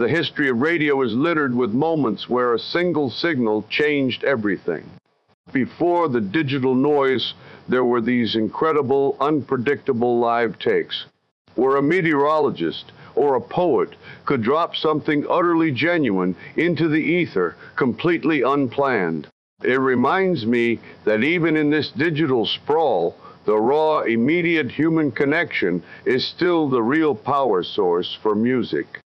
The history of radio is littered with moments where a single signal changed everything. Before the digital noise, there were these incredible, unpredictable live takes, where a meteorologist or a poet could drop something utterly genuine into the ether, completely unplanned. It reminds me that even in this digital sprawl, the raw, immediate human connection is still the real power source for music.